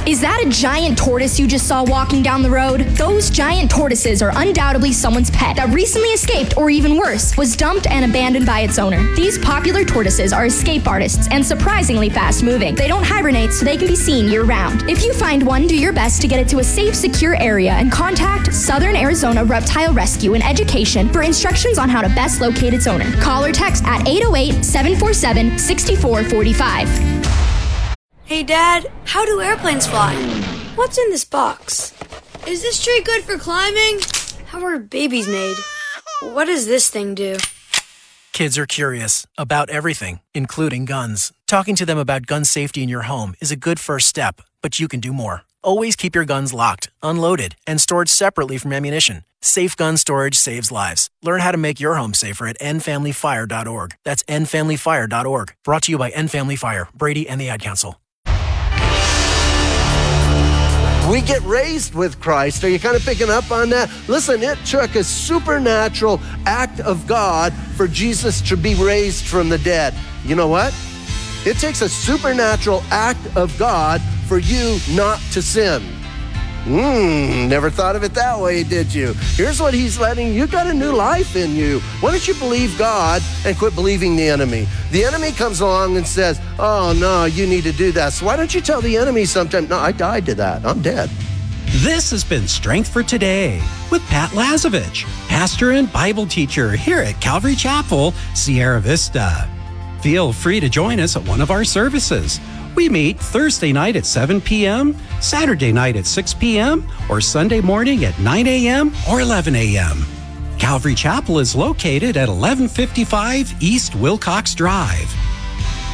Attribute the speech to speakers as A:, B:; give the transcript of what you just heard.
A: Is that a giant tortoise you just saw walking down the road? Those giant tortoises are undoubtedly someone's pet that recently escaped, or even worse, was dumped and abandoned by its owner. These popular tortoises are escape artists and surprisingly fast-moving. They don't hibernate, so they can be seen year-round. If you find one, do your best to get it to a safe, secure area and contact Southern Arizona Reptile Rescue and Education for instructions on how to best locate its owner. Call or text at 808-747-6445.
B: Hey, Dad, how do airplanes fly? What's in this box? Is this tree good for climbing? How are babies made? What does this thing do?
C: Kids are curious about everything, including guns. Talking to them about gun safety in your home is a good first step, but you can do more. Always keep your guns locked, unloaded, and stored separately from ammunition. Safe gun storage saves lives. Learn how to make your home safer at endfamilyfire.org. That's endfamilyfire.org. Brought to you by End Family Fire, Brady, and the Ad Council.
D: We get raised with Christ. Are you kind of picking up on that? Listen, it took a supernatural act of God for Jesus to be raised from the dead. You know what? It takes a supernatural act of God for you not to sin. Never thought of it that way, did you? Here's what he's letting you got a new life in you. Why don't you believe God and quit believing the enemy? The enemy comes along and says, oh, no, you need to do that. So why don't you tell the enemy sometime, no, I died to that. I'm dead.
E: This has been Strength for Today with Pat Lazovich, pastor and Bible teacher here at Calvary Chapel, Sierra Vista. Feel free to join us at one of our services. We meet Thursday night at 7 p.m., Saturday night at 6 p.m., or Sunday morning at 9 a.m. or 11 a.m. Calvary Chapel is located at 1155 East Wilcox Drive.